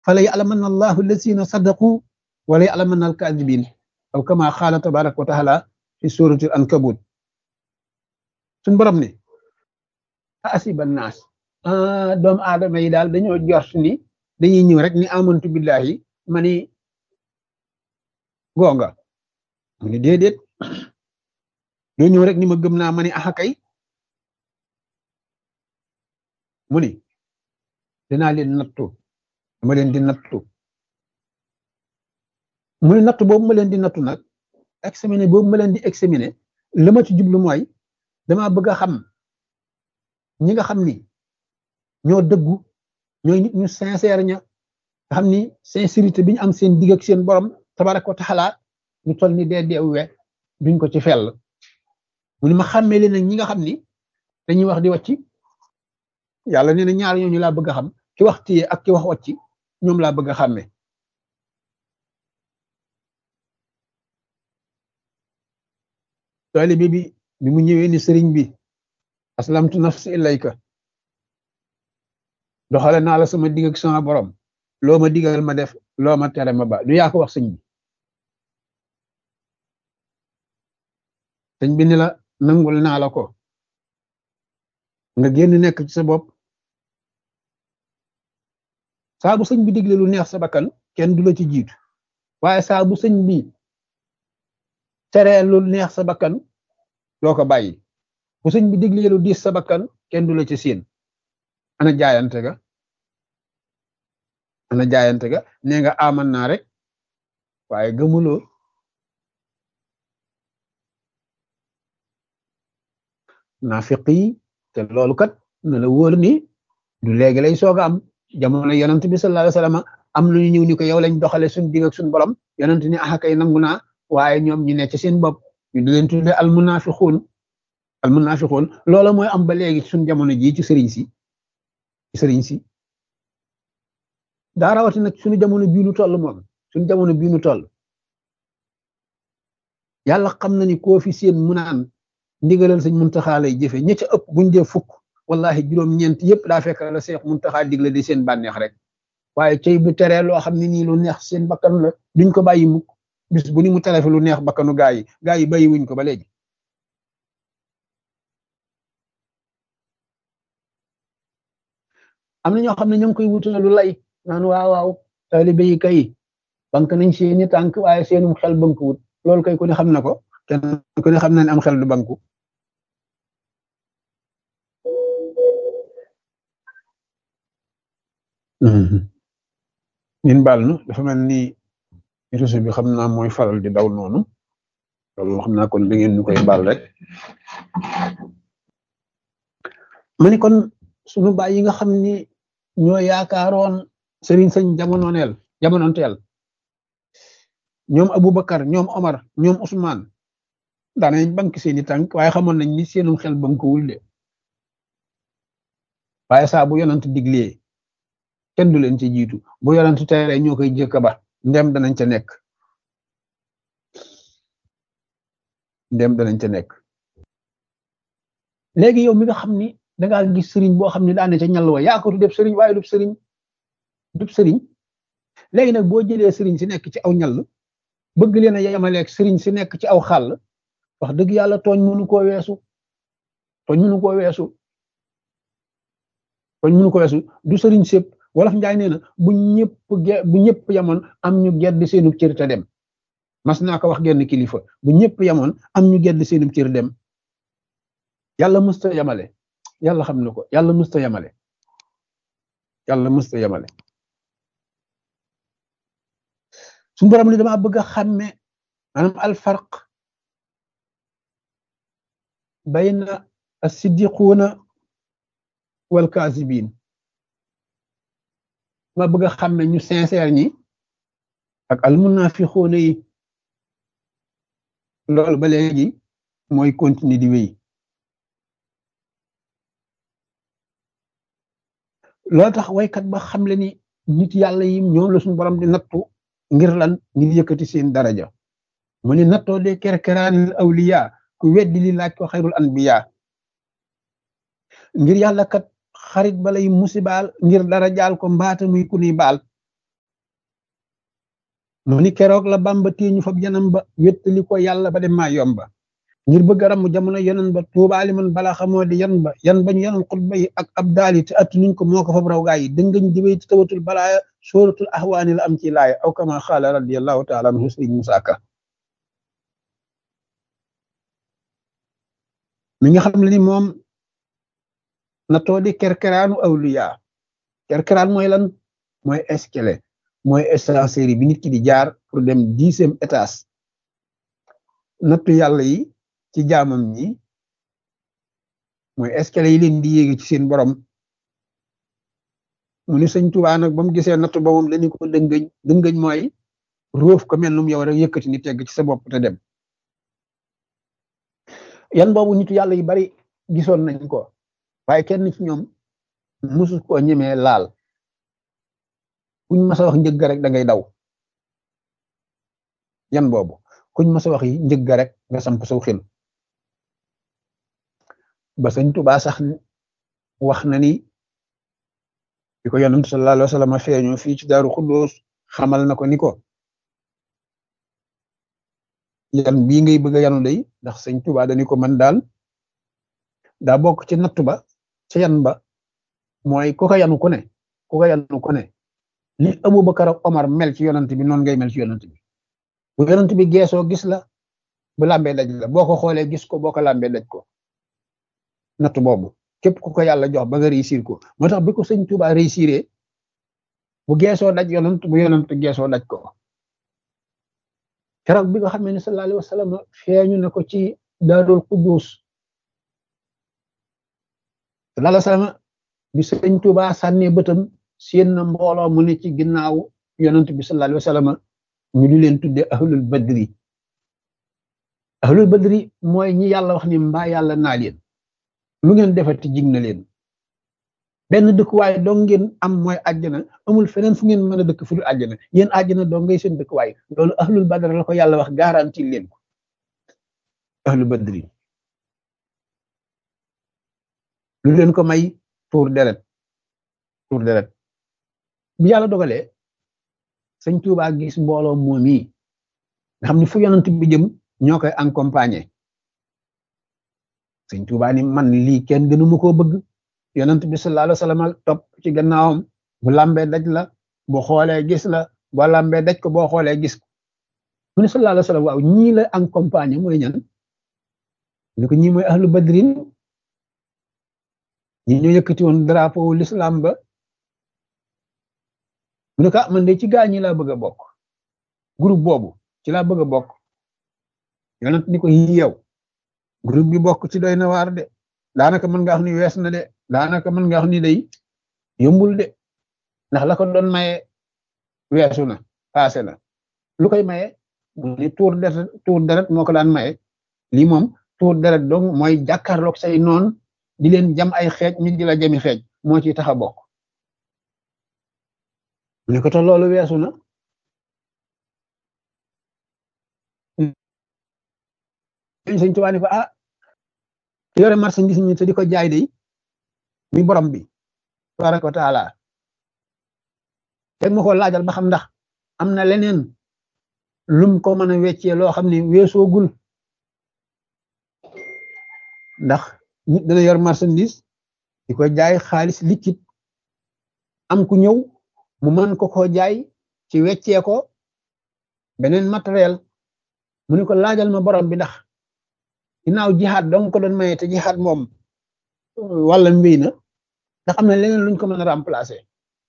fala ya'lamanna allahu allazina sadaqu wala ya'lamanna al-kadibin aw kama qaala tabaraka wa taala fi surati al-ankabut. suñ borom ne asiba naas doomu aadama yi daal dañoo jort ni dañuy ñëw rek ni amantu billahi ma ni gonga mu ni déedéet doo ñëw rek ni ma gëm naa ma ni axa kay mu ni dinaa leen nattu dama leen di nattu mu ni nattu boobu ma leen di nattu nag examiner boobu ma leen di examiner la ma ci jublu mooy dama bëgg a xam ñi nga xam ni ñoo dëggu ñooy nit ñu sincère ña nga xam ni sincérité bi ñu am seen digg ak seen borom tabaraka wa taala ñu toll ni dee deewwe duñ ko ci fell mu ni ma xàmmee leen nag ñi nga xam ni dañuy wax di wàcci yàlla nee na ñaar ñooñu laa bëgg a xam ki wax téye ak ki wax wàcci ñoom laa bëgg a xàmmee taalibe bi mu ñëwee ni sëriñ bi aslamtu nafsi ilayka doxale naa la sama digg ak sama borom loo ma digal ma def loo ma tere ma ba du yaa ko wax sëñ bi ni la nangul naa la ko nga génn nekk ci sa bopp saa bu sëñ bi digle lu neex sa bakkan kenn du la ci jiitu waaye saa bu sëñ bi teree lu neex sa bakkan doo ko bàyyi bu sëñ bi digle lu diis sa bakkan kenn du la ci siin ana jaayante ga nee nga aman naa rek waaye gëmuloo naafiq yi te loolu kat na la wóor ni du léegi lay soog a am jamono yonent bi sallallahu alayhi wasallam am nañu ñëw ni ko yow lañ doxale suñ digg ak suñ borom yonent ni axa kay nangu naa waaye ñoom ñi ne ci seen bopp ñu di leen tudde almunafiqun loola mooy am ba léegi suñ jamono ji ci sëriñ si daa rawati nag suñu jamono bii nu toll moom suñu jamono bii nu toll yàlla xam na ni koo fi seen mu naan ndigalal sëñ Muntaxa lay jëfe ña ca ëpp buñ dee fukk wallahi juróom-ñeent yëpp daa fekk la Seex Muntaxa digle di seen bànneex rek waaye cey bu teree loo xam ne nii lu neex seen bakkan la duñ ko bàyyi mukk bis bu ni mu tere fi lu neex bakkanu gaa yi bàyyi wuñ ko ba léegi am na ñoo xam ne ñoo ngi koy wutale lu lay naan waaw taalibe yi kay bank nañ seeni tànk waaye seenum xel banku wut loolu kay ku ne xam na ko kenn ku ne xam na ne am xel du banku ñun baal nu dafa mel ni réseau bi xam naa mooy faral di daw noonu loolu xam naa kon da ngeen ñu koy baal rek ma ni kon sunu baay yi nga xam ni ñoo yaakaaroon sëriñ sëñ jamonoonteel ñoom Aboubacar ñoom Omar ñoom Ousmane daanañ bank seeni tànk waaye xamoon nañ ni seenum xel bankuwul de waaye saa bu yonant diglee kenn du leen ci jiitu bu yonant tere ñoo koy jëkk ba ndem danañ ca nekk léegi yow mi nga xam ni dangaa gis sëriñ boo xam ne daane ca ñal wa yaa ko def sëriñ waaye dub sëriñ léegi nag boo jëlee sëriñ si nekk ci aw ñal bëgg leen a yemaleeg sëriñ si nekk ci aw xàll wax dëgg yàlla tooñ mënu koo weesu du sëriñ sépp wolof njaay nee na bu ñëpp yamoon am ñu gedd seenu cër te dem mas naa ko wax genn kilifa bu ñëpp yamoon am ñu gedd seenu cër dem yàlla musta yamale yàlla xam na ko yàlla musta yamale suñu borom ni dama bëgg a xàmme maanaam alfarq bayna as-siddiquuna wal kaasibiin dama bëgg a xàmme ñu sincère ñi ak almunafiquuna yi loolu ba léegi mooy continuer di wéy loolu tax waykat ba xam le ni nit yàlla yi ñoom la suñu borom di nattu ngir lan ngir yëkkati seen daraja mu ni nattoo de kerkeraanil awliya ku weddi li laaj ko xayrul anbiya ngir yàlla kat xarit balay musibaal ngir dara jaal ko mbaata muy ku ni baal mu ni keroog la Bàmba téye ñu fab yanam ba wéttali ko yàlla ba dem maa yomba ngir bëgg a ramm jamono yonen ba tuubaali man balaa xamoo di yan ba yan bañu yanoon xutba yi ak ab daali te attu nuñ ko moo ko fab raw gaa yi dëngañ diwéy te tawatul balaaya sóoratul ahwaani la am ci laaya aw kama xaala radiallahu taala anhu sëriñ Musaa Ka mi nga xam ne ni moom na too di kerkeraanu awliya kerkeraan mooy lan mooy escalier mooy ascenseur bi nit ki di jaar pour dem 10e étage nattu yàlla yi ci jaamam ñi mooy escalier yi leen di yéegi ci seen borom mu ni sëñ Tuubaa nag ba mu gisee nattu ba moom dañu ko dëngëñ mooy róof ko mel num yow rek yëkkati ni tegg ci sa bopp te dem yan boobu nitu yàlla yu bari gisoon nañ ko waaye kenn ci ñoom musu koo ñemee laal kuñ mas a wax njëgg rek da ngay daw yan boobu kuñ mas a wax yi njëgg rek nga samp saw xel ba sëñ Tuubaa sax wax na ni bi ko yonent sallallahu alayhi wa sallam feeñu fii ci Daaru Xuddoos xamal na ko ni ko yan bii ngay bëgg a yanu day ndax sëñ Tuubaa dañu ko man daal daa bokk ci nattu ba ca yan ba mooy ku ko yanu ku ne li Abubakar ak Omar mel ci yonent bi noonu ngay mel ci yonent bi bu yonent bi geesoo gis la bu làmbee daj la boo ko xoolee gis ko boo ko làmbee daj ko nattu boobu képp ku ko yàlla jox ba nga réussir ko moo tax bi ko sëñ Tuubaa réussiré bu geesoo daj yonent bu yonent geesoo daj ko keroog bi nga xam ne sallallahu alayhi wa sallam feeñu na ko ci Daarul Quddus sallallahu alayhi wa sallam bi sëñ Tuubaa sànnee bëtam seen na mbooloo mu ne ci ginnaaw yonent bi sallallahu alayhi wa sallam ñu di leen tudde ahlul badri mooy ñi yàlla wax ni mbaa yàlla naa leen lu ngeen defati jig na leen benn dëkkuwaay dong ngeen am mooy àjjana amul feneen fu ngeen mën a dëkk fu dul àjjana yéen àjjana dong ngay seen dëkkuwaay loolu ahlul badri la ko yàlla wax garanti leen ko ahlul badri lu leen ko may tuur deret bi yàlla dogalee sëñ Tuubaa gis mbooloo moom yi nga xam ne fu yonent bi jëm ñoo koy accompagner sëñ Tuubaa ni man lii kenn gënu ma koo bëgg yonent bi sallallahu alayhi wa sallam topp ci gannaawam bu lambee daj la boo xoolee gis la boo lambee daj ko boo xoolee gis ko mu ne sallallahu alayhi wa sallam waaw ñii la accompagner mooy ñan ñu ko ñii mooy ahlu badrin ñi ñoo yëkkati woon drapeau l'islam ba mu ne ko man de ci gaa ñi laa bëgg a bokk groupe boobu ci laa bëgg a bokk yonent ni ko yi yow groupe bi bokk ci doy na waar de daanaka mën nga wax ni wees na de daanaka mën nga wax ni day yombul de ndax la ko doon maye weesu na passé na lu koy maye mu ni tuur deret moo ko daan maye lii moom tuur deret dong mooy jàkkaarloog say noon di leen jam ay xeej ñu di la jami xeej moo ci tax a bokk mu ne ko te loolu weesu na sëñ Tuubaa ni ko yore marchandise mi te di ko jaay de mi borom bi tabaraka wa taala teg ma ko laajal ba xam ndax am na leneen lum ko mën a weccee loo xam ne weesoogul ndax nit dana yor marchandise di ko jaay xaalis liquide am ku ñëw mu mën ko jaay ci weccee ko beneen matériel mu ne ko laajal ma borom bi ndax ginnaaw jihaad dong ko doon maye te jihaad moom wala mbéy na ndax am na leneen luñ ko mën a remplacer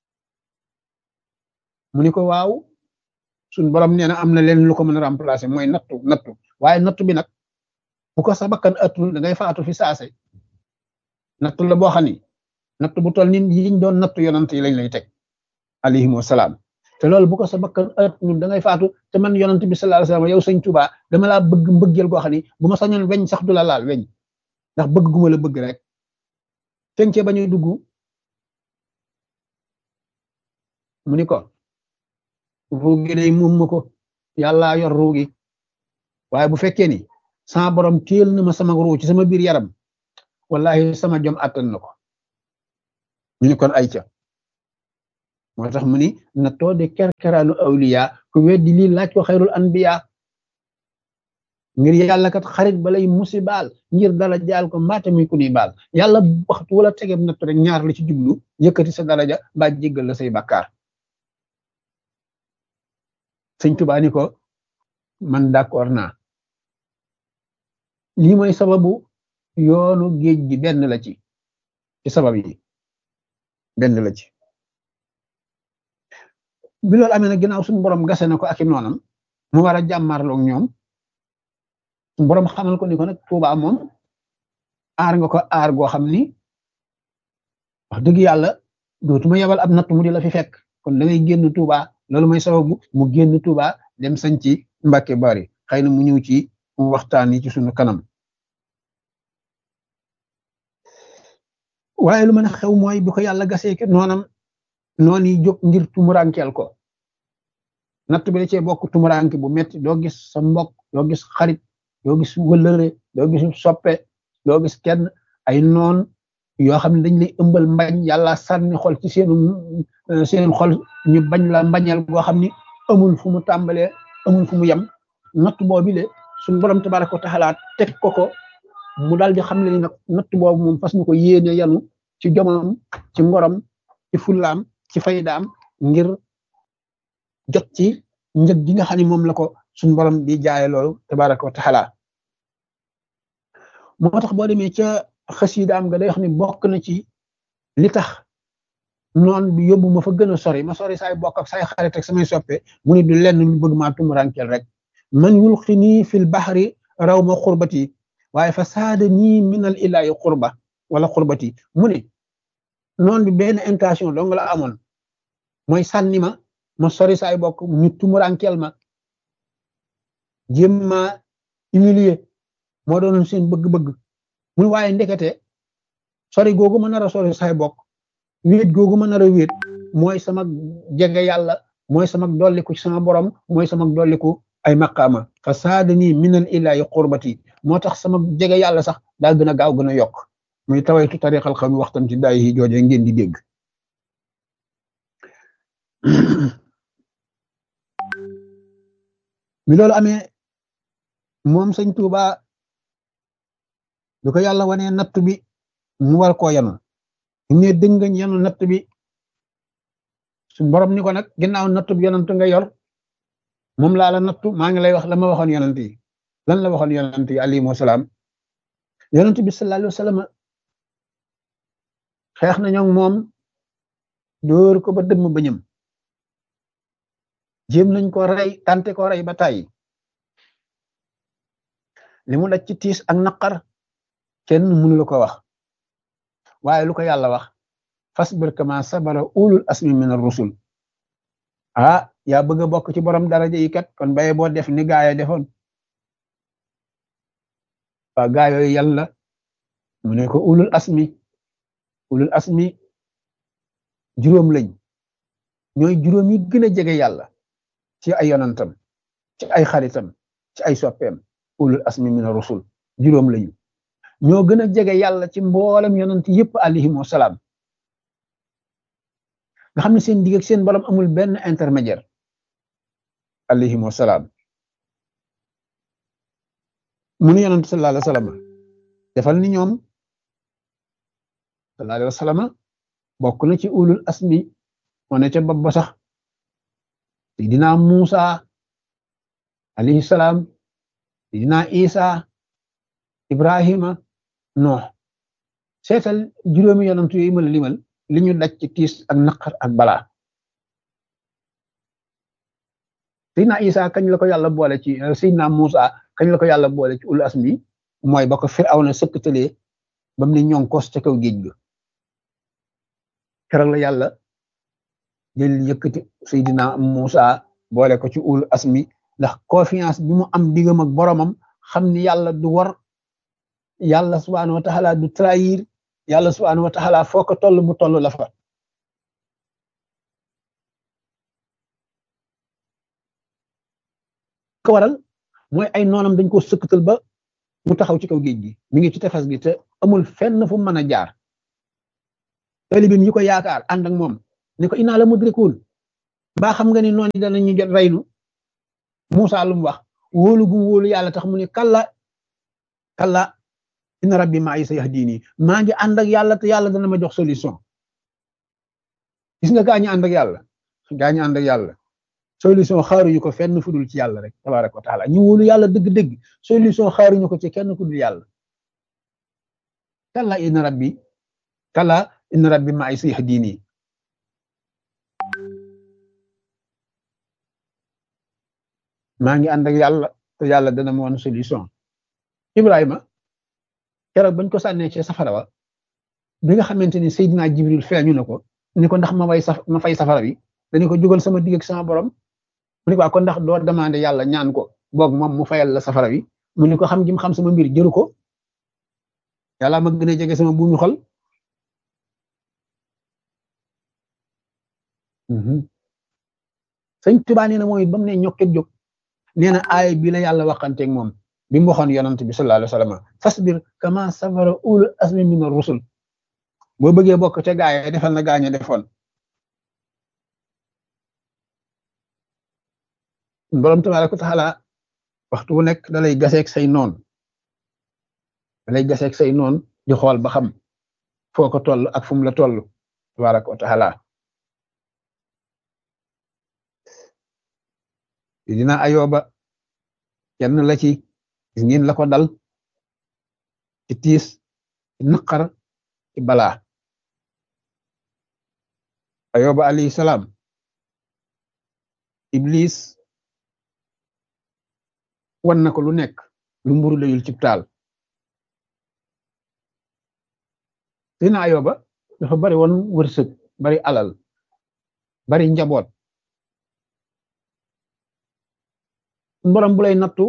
mu ni ko waaw suñ borom nee na am na leneen lu ko mën a remplacer mooy nattu waaye nattu bi nag bu ko sa bakkan atul da ngay faatu fi saase nattu la boo xam ni nattu bu toll ni yiñ doon nattu yonant yi lañ lay teg alayhimu wasalaam te loolu bu ko sa bakkan atul da ngay faatu te man yonant bi sallallahu alayhi wasallam yow sëñ Tuubaa dama laa bëgg mbëggeel goo xam ni bu ma sañoon weñ sax du la laal weñ ndax bëgg gu ma la bëgg rek fencee ba ñuy dugg mu ni ko ruugi day moom ma ko yàlla yor ruugi waaye bu fekkee ni sama borom téel na ma sama ruu ci sama biir yaram wallahi sama jom attan na ko ñu ni kon ay ca moo tax mu ni na too de kerkeraanu awliya ku weddi lii laaj ko xayrul anbiya ngir yàlla kat xarit balay musibaal ngir dala jaal ko mbaate muy ku ni baal yàlla waxtu wala tegeb natt rek ñaar la ci jublu yëkkati sa daraja ba jéggal la say bakkaar sëñ Tuubaa ni ko man d'accord naa lii mooy sababu yoonu géej gi benn la ci sabab yi benn la ci bi loolu amee nag ginnaaw suñu borom gase na ko ak i noonam mu war a jàmmarloog ñoom suñu borom xamal ko ni ko nag Tuubaa moom aar nga ko aar goo xam ni wax dëgg yàlla dootuma yebal ab natt mu di la fi fekk kon da ngay génn Tuubaa loolu mooy sababu mu génn Tuubaa dem sañ ci Mbàkke Bari xëy na mu ñëw ci waxtaan yi ci suñu kanam waaye lu mën a xew mooy bi ko yàlla gasee ke noonam noonu yi jóg ngir tumurankeel ko natt bi da cee bokk tumuranke bu metti doo gis sa mbokk doo gis xarit doo gis wëllëre doo gis soppe doo gis kenn ay noon yoo xam ne dañ lay ëmbal mbañ yàlla sànni xol ci seen xol ñu bañ la mbañeel goo xam ni amul fu mu tàmbalee amul fu mu yem natt boobu le suñu borom tabaraka wa taala teg ko mu daal di xam ne ni nag natt boobu moom fas ñu ko yéene yanu ci jomam ci ngorom ci fullaam ci faydaam ngir jot ci njëg gi nga xam ne moom la ko suñu borom di jaaye loolu tabaraka wa taala moo tax boo demee ca xasiidaam nga day wax ni bokk na ci li tax noon bi yóbbu ma fa gën a sori ma sori saay bokk ak saay xarit ak samay soppe mu ni du lenn lu bëgg maa tumurankeel rek man yulqini fil bahri raw ma xurbati waaye fa saada nii minal ilaahi xurba wala xurbati mu ne noon bi benn intention dong la amoon mooy sànni ma sori saay bokk ñu tumurankeel ma jéem ma humilier moo doon seen bëgg-bëgg mu waaye ndekete sori googu ma nar a sori saay bokk wéet googu ma nar a wéet mooy sama jege yàlla mooy sama dolliku ci sama borom mooy sama dolliku ay maqaama fa saadani minal ilaahi qurbati moo tax sama jege yàlla sax daa gën a gaaw gën a yokk muy tawaytu tariqal xaw mi waxtam ci daay yi jooje ngeen di dégg mi loolu amee moom sëñ Tuuba du ko yàlla wane natt bi mu war koo yanu ne dëngañ yanu natt bi suñ borom ni ko nag ginnaaw natt bi yonant nga yor moom laa la nattu maa ngi lay wax la ma waxoon yonant yi lan la waxoon yonant yi alayhimu salaam yonant bi sallallahu alayhi wa sallam xeex nañoo moom dóor ko ba dëmm bañam jéem nañ ko rey tante ko rey ba tàyyi li mu daj ci tiis ak naqar kenn mënu la ko wax waaye lu ko yàlla wax fasbir kama sabara ulul asmi min ar-rusul yaa bëgg a bokk ci borom daraja yi kat kon baye boo def ni gaaya defoon waa gaayooyu yàlla mu ne ko ulul asmi juróom lañ ñooy juróom yi gën a jege yàlla ci ay yonantam ci ay xaritam ci ay soppeem ulul asmi min ar-rusul juróom lañu ñoo gën a jege yàlla ci mboolem yonant yëpp alayhimu salaam nga xam ne seen digg ak seen borom amul benn intermédiaire alayhimu salaam mu ne yonant sallallahu alayhi wa sallam defal ni ñoom sallallahu alayhi wa sallam bokk na ci ulul asmi moo ne ca bopp ba sax Seydina Muusa alayhi salaam Seydina Isa Ibrahima Nuux seetal juróomi yonant yooyu ma la limal li ñu daj ci tiis ak naqar ak balaa Seydina Isa kañ la ko yàlla boole ci Seydina Muusa kañ la ko yàlla boole ci ulul asmi mooy ba ko Firawna sëkkatalee ba mu ne ñoŋ kos ca kaw géej ga keroog la yàlla jël yëkkati Seydina Muusa boole ko ci ulul asmi ndax confiance bi mu am diggam ak boromam xam ni yàlla du war yàlla subhaanahu wa taala du trahir yàlla subhaanahu wa taala foo ko toll mu toll la fa ko waral mooy ay noonam dañ ko sëkkatal ba mu taxaw ci kaw géej gi mi ngi ci tefes gi te amul fenn fu mën a jaar talibim yi ko yaakaar ànd ak moom ne ko inaa la mudrikuun baa xam nga ni noonu danañu jot reynu Muusa lu mu wax wóolu gu wóolu yàlla tax mu ne kalla inna rabbi ma'i sayahdini maa ngi ànd ak yàlla te yàlla dana ma jox solution. gis nga gaa ñi ànd ak yàlla solution xaaruñu ko fenn fudul ci yàlla rek tabaraka wa taala ñu wóolu yàlla dëgg-dëgg solution xaaruñu ko ci kenn fudul yàlla. kalla inna rabbi ma'i sayahdini maa ngi ànd ak yàlla te yàlla dana ma woon solution. Ibrahima keroog bañ ko sànnee ci safara wa bi nga xamante ni Seydina Jibril feeñu na ko ni ko ndax ma fay safara bi dañu ko jógal sama digg ak sama borom mu ni ko kon ndax doo demandé yàlla ñaan ko boog moom mu fayal la safara bi mu ni ko xam gi mu xam sama mbir jëru ko yàlla ma gën a jege sama buumu xol. Sëñ Tuubaa nee na mooy ba mu ne ñokket jóg nee na aay bi la yàlla waxanteeg moom bi mu waxoon yonant bi sallallahu alayhi wa sallam fasbir kama sabara ulul azmi min ar-rusul boo bëggee bokk ca gaay defal na gaañe defoon. borom tabaaraka wa taala waxtu wu nekk dalay gaseeg say noon di xool ba xam foo ko toll ak fu mu la toll tabaaraka wa taala. dina Ayoba kenn la ci gis ngeen la ko dal ci tiis ci naqar ci balaa. Ayoba alayhi salaam Iblis wan na ko lu nekk lu mburu layul cib taal. dina Ayoba dafa bari woon wërsëg bari alal bari njaboot. borom bu lay nattu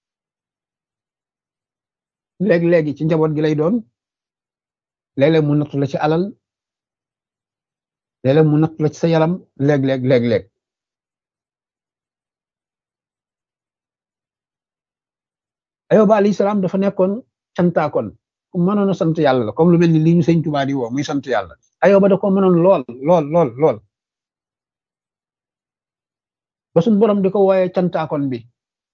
léeg-léegi ci njaboot gi lay doon léeg-léeg mu nattu la ci alal léeg-léeg mu nattu la ci sa yaram léeg-léeg Ayoba alayhi salaam dafa nekkoon cantaakoon ku mënoon a sant yàlla la comme lu mel ni lii ñu Sëñ Tuubaa di woo muy sant yàlla. Ayoba da ko mënoon lool ba suñ borom di ko wooyee cantaakoon bi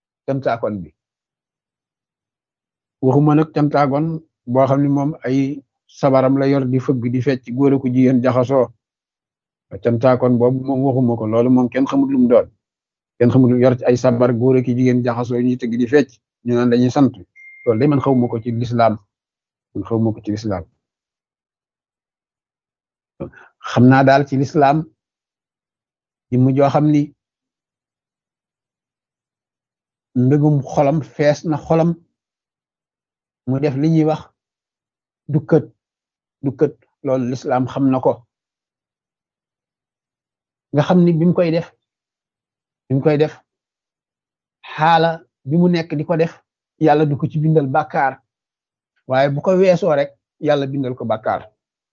waxuma nag cantaakoon boo xam ne moom ay sabaram la yor di fëgg di fecc góor ak jigéen jaxasoo cantaakoon boobu moom waxuma ko loolu moom kenn xamul lu mu doon kenn xamul yor ci ay sabar góor ak jigéen jaxasoo ñuy tëgg di fecc ñu naan dañuy sant loolu day man xawma ko ci lislaam xam naa daal ci lislaam yi mu joo xam ni mbégum xolam fees na xolam mu def li ñuy wax dukkat loolu lislaam xam na ko nga xam ni bi mu koy def xaala bi mu nekk di ko def yàlla du ko ci bindal bàkkaar waaye bu ko weesoo rek yàlla bindal ko bàkkaar.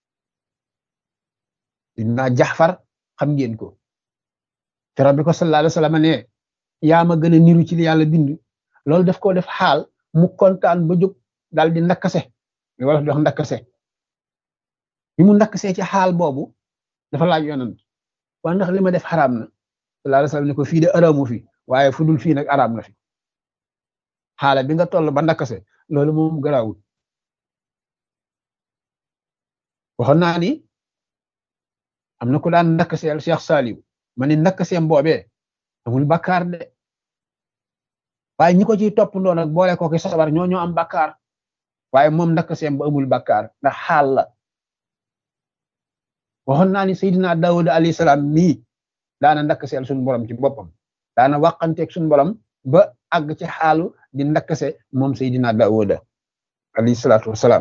Sidina Jaxfar xam ngeen ko keroog bi ko sallallahu alayhi wa sallam ne yaa ma gën a niru ci li yàlla bind loolu daf koo def xaal mu kontaan ba jóg daal di ndakkase li wala di wax ndakkase bi mu ndakkasee ci xaal boobu dafa laaj yonent waa ndax li ma def xaraam na sallallahu alayhi wa sallam ne ko fii de araamu fi waaye fu dul fii nag araam na fi xaala bi nga toll ba ndakkase loolu moom garaawul. waxoon naa ni am na ku daan ndakkaseel Cheikh Saliou ma ni ndakkaseem boobee amul bakkaar de waaye ñi ko ciy topp ndoon ak boole ko ki sabar ñoo am bakkaar waaye moom ndakkaseem ba amul bakkaar ndax xaal la. waxoon naa ni Seydina Daawuda alayhi salaam mii daana ndakkaseel suñu borom ci boppam daana wàqanteeg suñu borom ba àgg ci xaalu di ndakkase moom Seydina Daawuda alayhi salaatu wasalaam.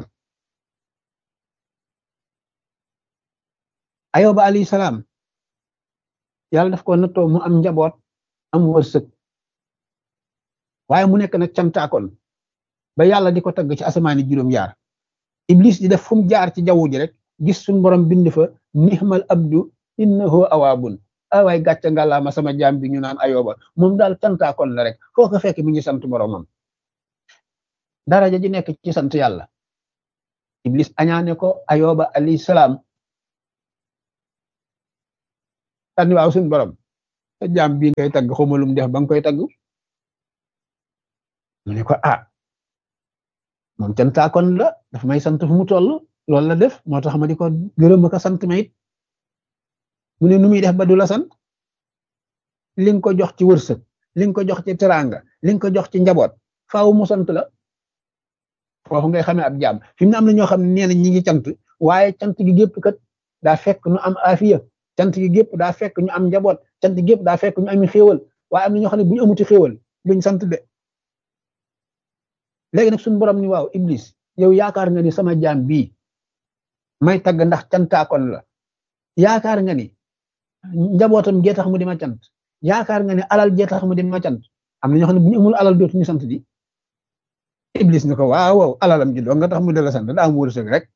Ayoba alayhi salaam yàlla daf ko nattoo mu am njaboot am wërsëg waaye mu nekk nag cantaakoon ba yàlla di ko tagg ci asamaani juróom-yaar Iblis di def fu mu jaar ci jaww ji rek gis suñu borom bind fa nihmal abdu innahu awaabun waay gàcce ngàllaama sama jaam bi ñu naan Ayoba moom daal cantaakoon la rek foo ko fekk mi ngi sant boromam. daraja ji nekk ci sant yàlla Iblis añaane ko Ayoba alayhi salaam tànn waaw suñu borom sa jaam bii ngay tagg xawma lu mu def ba nga koy tagg mu ne ko ah moom cantaakoon la dafa may sant fu mu toll loolu la def moo tax ma di ko gërëm ko sant ma it mu ne nu muy def ba du la sant li nga ko jox ci wërsëg li nga ko jox ci teraanga li nga ko jox ci njaboot faaw mu sant la foofu ngay xamee ab jaam fi mu ne am na ñoo xam ne nee nañ ñi ngi cant waaye cant gi gépp kat daa fekk nu am afiya cant gi gépp daa fekk ñu am njaboot cant gi gépp daa fekk ñu ami xéewal waaye am na ñoo xam ne bu ñu amuti xéewal duñ sant de léegi nag suñu borom ni waaw iblis yow yaakaar nga ni sama jaam bii may tagg ndax cantaakoon la yaakaar nga ni njabootam gee tax mu di ma cant yaakaar nga ni alal gee tax mu di ma cant am na ñoo xam ne bu ñu amul alal dootuñu sant di iblis ni ko waaw waaw alalam ji doo nga tax mu de la sant daa am wërsëg rek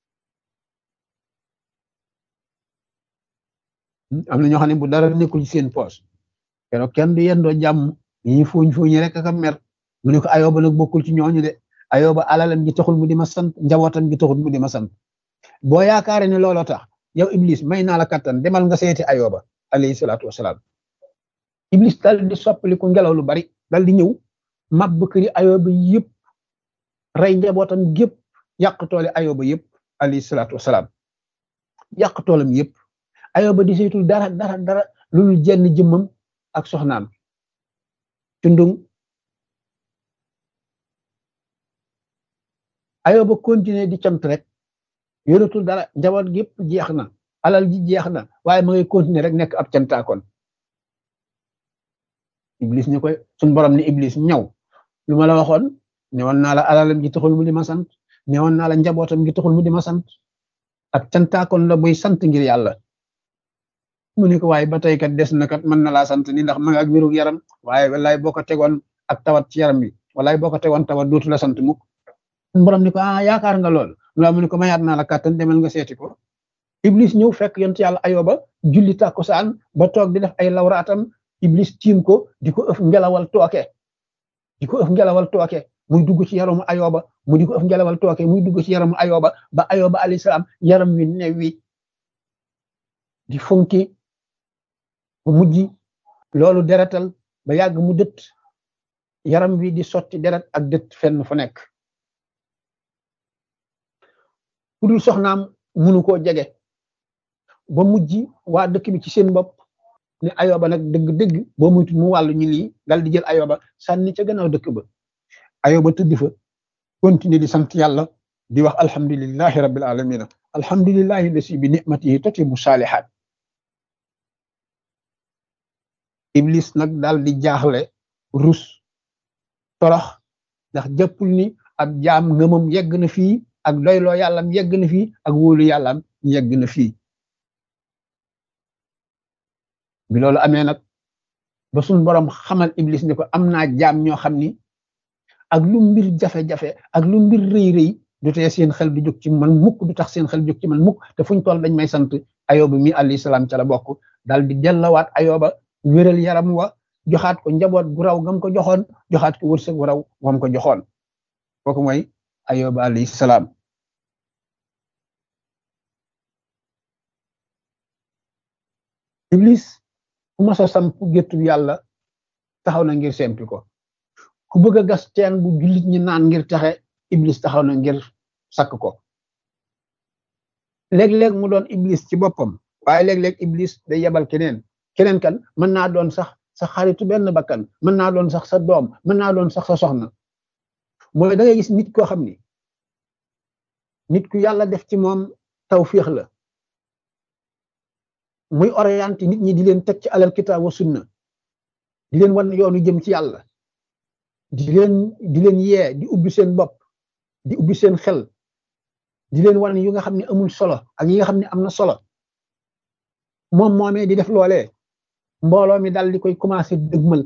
am na ñoo xam ne bu dara nekkul ci seen poos keroog kenn du yendoo jàmm ñi fuuñ fuuñi rek ak a mer mu ne ko Ayoba nag bokkul ci ñooñu de Ayoba alalam gi taxul mu di ma sant njabootam gi taxul mu di ma sant boo yaakaare ne looloo tax yow iblis may naa la kattan demal nga seeti Ayoba alayhi salaatu wasalaam iblis dal di soppali ku ngelaw lu bari dal di ñëw mab këri Ayoba yëpp rey njabootam gépp yàq tooli Ayoba yëpp alayhi salaatu wasalaam yàq toolam yëpp Ayoba di saytul dara lu jenn jëmmam ak soxnaam cundung Ayoba continuer di cant rek yoratul dara njaboot gépp jeex na alal ji jeex na waaye ma ngay continuer rek nekk ab cantaakoon iblis ni koy suñ borom ni iblis ñëw lu ma la waxoon newoon naa la alalam gi taxul mu di ma sant newoon naa la njabootam gi taxul mu di ma sant ab cantaakoon la buy sant ngir yàlla mu ne ko waaye ba tey kat des na kat mën na laa sant ni ndax ma nga ak wérug yaram waaye wallaay boo ko tegoon ak tawat ci yaram bi wallaay boo ko tegoon tawat dootu la sant mukk borom ni ko ah yaakaar nga lool mu mu ne ko mayaat naa la kàttan demal nga seeti ko iblis ñëw fekk yonent yàlla Ayoba julli tàkkusaan ba toog di def ay lawraatam iblis tiim ko di ko ëf ngelawal tooke muy dugg ci yaramu Ayoba mu di ko ëf ngelawal tooke muy dugg ci yaramu Ayoba ba Ayoba alayhi salaam yaram wi newi di fonki bu mujj loolu deretal ba yàgg mu dët yaram wi di sotti deret ak dët fenn fu nekk ku dul soxnaam munu koo jege ba mujj waa dëkk bi ci seen bopp ne Ayoba nag dëgg-dëgg boo muytu mu wàllu ñu lii dal di jël Ayoba sànni ca gannaaw dëkk ba Ayoba tëdd fa continuer di sant yàlla di wax alhamdulillahi rabbil alamin alhamdulillahi lasi bi ni'matihi tatimu saalihaat iblis nag daal di jaaxle rus torox ndax jàppul ni ab jaam ngëmam yegg na fii ak doyloo yàllam yegg na fii ak wóolu yàllam yegg na fii bi loolu amee nag ba suñ borom xamal iblis ni ko am naa jaam ñoo xam ni ak lu mbir jafe-jafe ak lu mbir rëy du tee seen xel du jóg ci man mukk du tax seen xel jóg ci man mukk te fuñ toll dañ may sant Ayoba mi alayhi salaam ca la bokk daal di dellawaat Ayoba wéral yaram wa joxaat ko njaboot gu raw gam ko joxoon joxaat ko wërsëg gu raw gam ko joxoon kooku mooy Ayoba alayhi salaam iblis ku mas a samp géttu yàlla taxaw na ngir sempi ko ku bëgg a gas teen bu jullit ñi naan ngir taxe iblis taxaw na ngir sakk ko léeg-léeg mu doon iblis ci boppam waaye léeg-léeg iblis day yebal keneen kan mën naa doon sax sa xaritu benn bakkan mën naa doon sax sa doom mën naa doon sax sa soxna mooy da ngay gis nit koo xam ni nit ku yàlla def ci moom tawfiix la muy orienté nit ñi di leen teg ci alal kitaab wa sunna di leen wan yoonu jëm ci yàlla di leen yee di ubbi seen bopp di ubbi seen xel di leen wan yu nga xam ne amul solo ak yi nga xam ne am na solo moom moomee di def loolee mbooloo mi dal di koy commencé dëgmal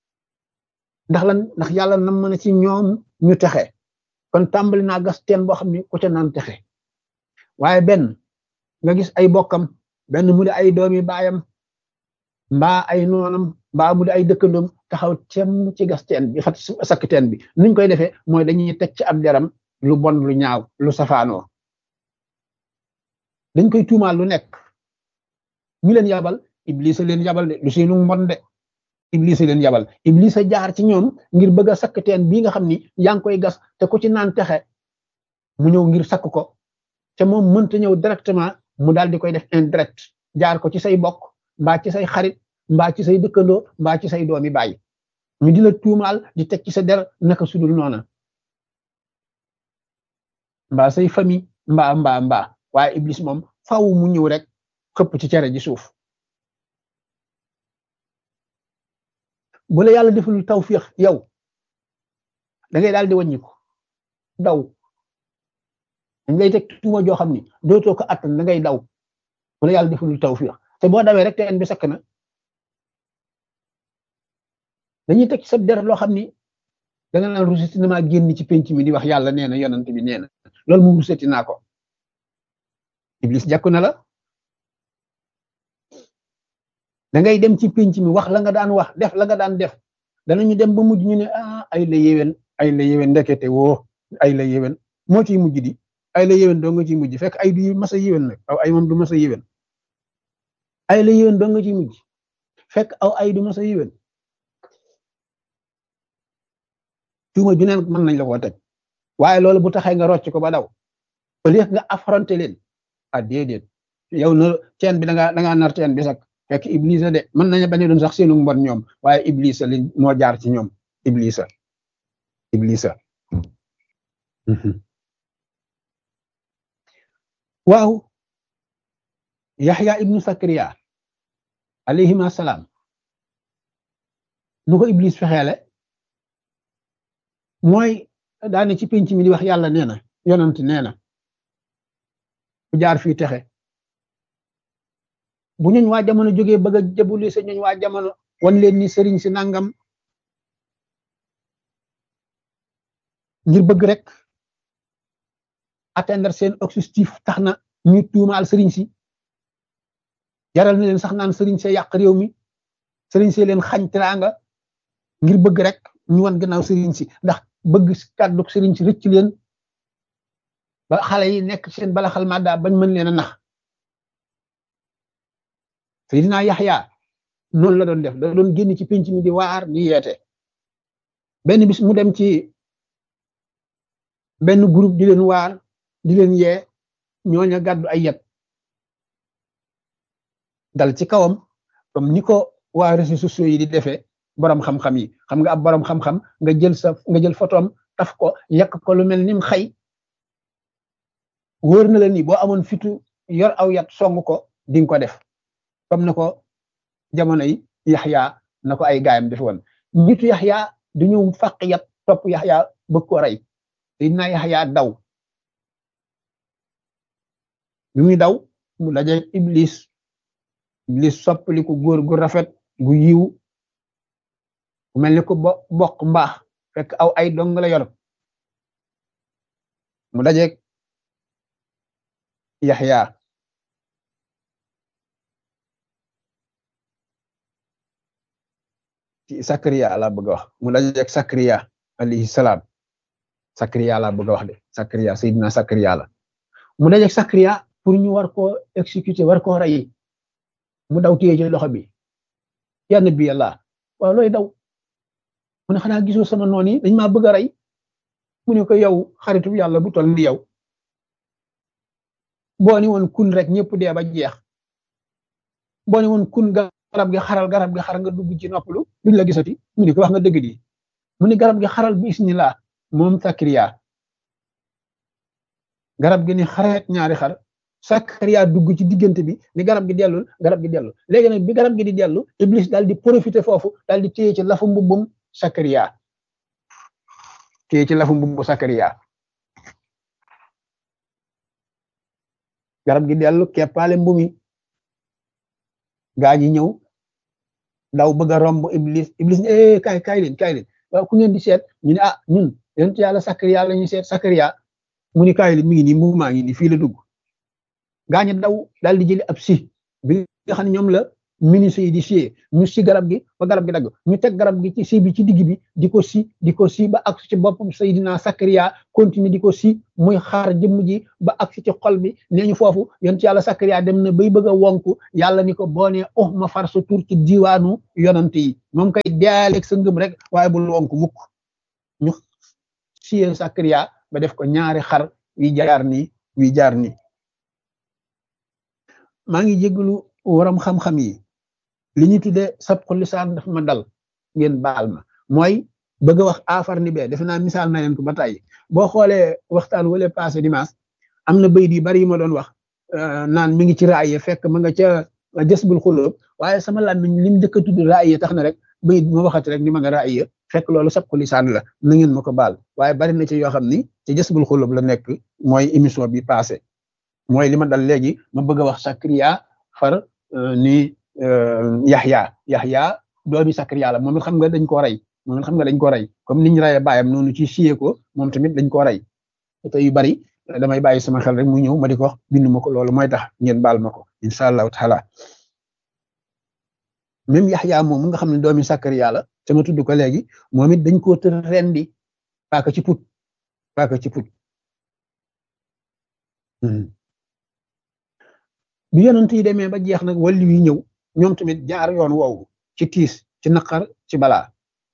ndax yàlla nam mën a ci ñoom ñu texe kon tàmbali naa gas teen boo xam ne ku ca naan texe waaye benn nga gis ay bokkam benn mu di ay doomi baayam mbaa ay noonam mbaa mu di ay dëkkandoom taxaw temm ci gas teen bi fat sakk teen bi nuñ koy defee mooy dañuy teg ci ab deram lu bon lu ñaaw lu safaanoo dañ koy tuumaal lu nekk ñu leen yabal iblis leen yabal de lu seenu mbon de iblis leen yabal iblis a jaar ci ñoom ngir bëgg a sakk teen bii nga xam ni yaa ngi koy gas te ku ci naan texe mu ñëw ngir sakk ko te moom mënta ñëw directement mu daal di koy def indirect jaar ko ci say bokk mbaa ci say xarit mbaa ci say dëkkandoo mbaa ci say doomi bàyyi ñu di la tuumaal di teg ci sa der naka sudul noona mbaa say famille mbaa waaye iblis moom faaw mu ñëw rek xëpp ci cere ji suuf bu la yàlla deful tawfiix yow da ngay daal di wàññiku daw dañ lay teg tuuma joo xam ni dootoo ko attan da ngay daw bu la yàlla deful tawfiix te boo dawee rek teen bi sakk na dañuy teg ci sa der loo xam ni da nga naan ruseti na maa génn ci penc mi di wax yàlla nee na yonent bi nee na loolu moom ruseti naa ko iblis jàkku na la da ngay dem ci penc mi wax la nga daan wax def la nga daan def danañu dem ba mujj ñu ne ay la yéwén ndekete woo ay la yéwén moo ciy mujj di ay la yéwén doo nga ciy mujj fekk ay du mas a yéwén nag aw ay moom du mas a yéwén ay la yéwén doo nga ciy mujj fekk aw ay du mas a yéwén tuuma ju neen mën nañ la koo teg waaye loolu bu taxee nga rocc ko ba daw au lieu nga affronter leen déedéet yow na teen bi da ngaa nar teen bi sax fekk iblisa de mën nañu bañ a doon sax seenu mbon ñoom waaye iblisa li moo jaar ci ñoom iblisa waaw yaxya ibnu sakariya alayhima salaam nu ko iblis fexeele mooy daane ci penc mi di wax yàlla nee na yonent nee na bu jaar fii texe bu ñooñ waa jamono jógee bëgg a jëbuli sa ñooñ waa jamono wan leen ni sëriñ si nangam ngir bëgg rek atteindre seen objectif tax na ñu tuumaal sëriñ si jaral na leen sax naan sëriñ see yàq réew mi sëriñ see leen xañ teraanga ngir bëgg rek ñu wan gannaaw sëriñ si ndax bëgg kàddu sëriñ si rëcc leen ba xale yi nekk seen bala xal madda bañ mën leen a nax Seydina Yaxya noonu la doon def da doon génn ci penc mi di waar di yeete benn bis mu dem ci benn groupe di leen waar di leen yee ñooña gàddu ay yet dal ci kawam comme ni ko waa réseaux sociaux yi di defee borom xam-xam yi xam nga ab borom xam-xam nga jël photom taf ko yàq ko lu mel ni mu xëy wóor na la ni boo amoon fitu yor aw yat song ko di nga ko def comme na ko jamono yi Yaxya na ko ay gaayam def woon nitu Yaxya du ñëw fàq yat topp Yaxya bëgg ko rey dina Yaxya daw bi muy daw mu daje iblis soppali ko góor gu rafet gu yiw ku mel ni ko bokk mbaax fekk aw ay dong la yor mu daje Yaxya ci Sakariya la bëgg a wax mu dajeeg Sakariya alayhi salaam Sakariya la bëgg a wax de Sakariya Seydina Sakariya la mu dajeeg Sakariya pour ñu war koo exécuter war koo rey mu daw téye ci loxo bi ya nabi Allah waaw looy daw mu ne xanaa gisoo sama noon yi dañ maa bëgg a rey mu ne ko yow xaritu yàlla bu toll ni yow boo ni woon kun rek ñëpp dee ba jeex boo ni woon kun garab gi xar nga dugg ci noppalu duñ la gisati mu ne ko wax nga dëgg di mu ne garab gi xaral bi isnillah moom Sakariya garab gi ni xareet ñaari xar Sakariya dugg ci diggante bi ni garab gi dellu léegi nag bi garab gi di dellu Iblis daal di profiter foofu daal di téye ci lafu mbubbum Sakariya garab gi dellu keppaale mbumi gaa ñi ñëw daw bëgg a romb Iblis ne kaay leen waaw ku ngeen di seet ñu ne ñun yonent yàlla Sakariya la ñuy seet Sakariya mu ni kaay leen mi ngi nii mbubu maa ngi nii fii la dugg gaa ñi daw daal di jëli ab si bi nga xam ne ñoom la ministre yi di siyee ñu si garab gi ba garab gi dagg ñu teg garab gi ci si bi ci digg bi di ko si ba ak ci boppam Seydina Sakariya continue di ko si muy xaar jëmm ji ba ak ci xol bi nee ñu foofu yonent yàlla Sakariya dem na bay bëgg a wonku yàlla ni ko boo nee ma far sa tur ci diwaanu yonant yi moom kay dealeeg sa ngëm rek waaye bul wonku mukk ñu siyee Sakariya ba def ko ñaari xar wi jaar nii maa ngi jégalu waram xam-xam yi li ñu tuddee sabqu lisaan dafa ma dal ngeen baal ma mooy bëgg a wax afar ni bee defe naa misaal na leen ko ba tey boo xoolee waxtaan wala passé dimanche am na bayit yu bari yi ma doon wax naan mi ngi ci raaya fekk ma nga ca Jasbul Xuloob waaye sama làmmiñ lim njëkk a tudd raaya tax na rek bayit bi ma waxati rek ni ma nga raaya fekk loolu sabqu lisaan la na ngeen ma ko baal waaye bari na ci yoo xam ni ci Jasbul Xuloob la nekk mooy émission bi passé mooy li ma dal léegi ma bëgg a wax Sakariya far ni Yaxya doomi Sakariya la moom it xam nga dañ koo rey comme niñ reyee baayam noonu ci siyee ko moom tamit dañ koo rey te yu bari damay bàyyi sama xel rek mu ñëw ma di ko wax bindu ma ko loolu mooy tax ngeen baal ma ko incha allahu taala même Yaxya moom nga xam ne doomi Sakariya la te ma tudd ko léegi moom it dañ koo tër rendi paaka ci put bi yonent yi demee ba jeex nag wàllu yi ñëw ñoom tamit jaar yoon woowu ci tiis ci naqar ci balaa